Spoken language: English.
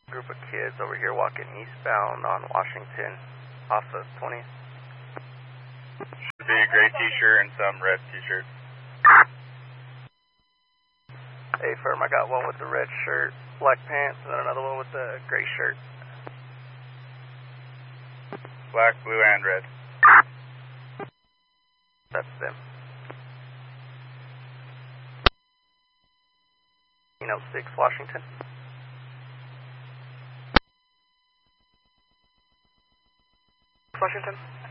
Group of kids over here walking eastbound on Washington off of 20. Should be a gray t-shirt and some red t-shirts. Hey, firm, I got one with the red shirt, black pants, and then another one with the gray shirt. Black, blue, and red. That's them. 6 Washington. Washington.